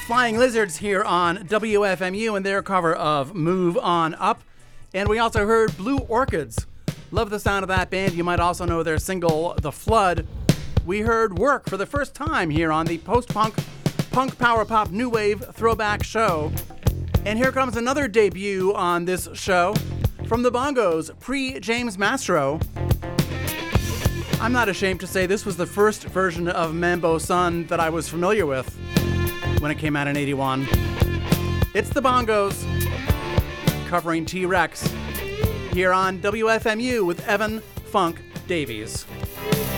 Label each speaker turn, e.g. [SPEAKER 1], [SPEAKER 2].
[SPEAKER 1] Flying Lizards here on WFMU and their cover of Move On Up. And we also heard Blue Orchids. Love the sound of that band. You might also know their single, The Flood. We heard Work for the first time here on the post-punk, punk power pop new wave throwback show. And here comes another debut on this show from the Bongos, pre-James Mastro. I'm not ashamed to say this was the first version of Mambo Sun that I was familiar with when it came out in 81. It's the Bongos covering T-Rex here on WFMU with Evan Funk Davies.